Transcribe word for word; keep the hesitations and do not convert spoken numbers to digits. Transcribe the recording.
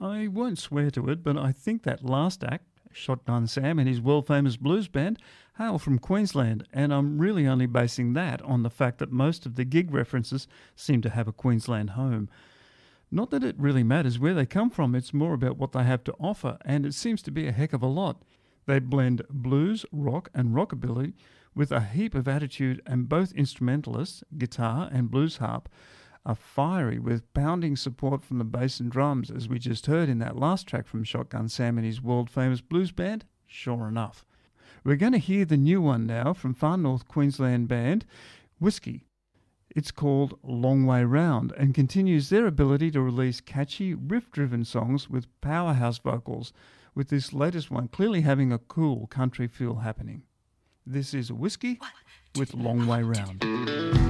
I won't swear to it, but I think that last act, Shotgun Sam and his world-famous blues band, hail from Queensland, and I'm really only basing that on the fact that most of the gig references seem to have a Queensland home. Not that it really matters where they come from, it's more about what they have to offer, and it seems to be a heck of a lot. They blend blues, rock and rockabilly with a heap of attitude, and both instrumentalists, guitar and blues harp, are fiery with pounding support from the bass and drums, as we just heard in that last track from Shotgun Sam and his world-famous blues band, Sure Enough. We're going to hear the new one now from Far North Queensland band Whiskey. It's called Long Way Round and continues their ability to release catchy, riff-driven songs with powerhouse vocals, with this latest one clearly having a cool country feel happening. This is Whiskey with Long Way Round.